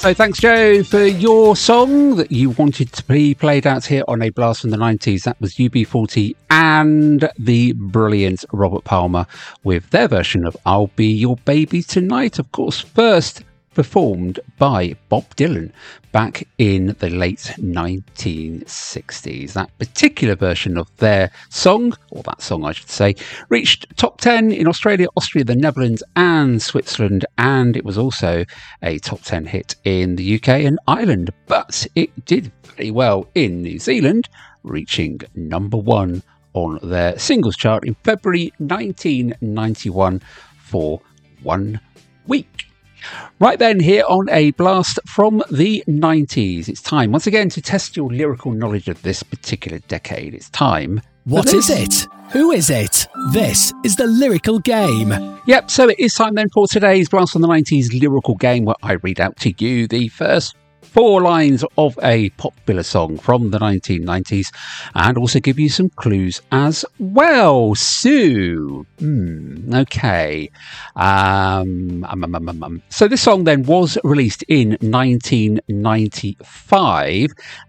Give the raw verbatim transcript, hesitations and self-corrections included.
So thanks, Joe, for your song that you wanted to be played out here on A Blast from the nineties. That was U B forty and the brilliant Robert Palmer with their version of I'll Be Your Baby Tonight. Of course, first performed by Bob Dylan back in the late nineteen sixties. That particular version of their song, or that song I should say, reached top ten in Australia, Austria, the Netherlands and Switzerland, and it was also a top ten hit in the U K and Ireland, but it did very well in New Zealand, reaching number one on their singles chart in February nineteen ninety-one for one week. Right then, here on A Blast from the nineties, it's time once again to test your lyrical knowledge of this particular decade. It's time. What is it? Who is it? This is the Lyrical Game. Yep, so it is time then for today's Blast from the nineties lyrical game, where I read out to you the first four lines of a popular song from the nineteen nineties and also give you some clues as well. So, hmm, okay. Um, um, um, um, um. So this song then was released in nineteen ninety-five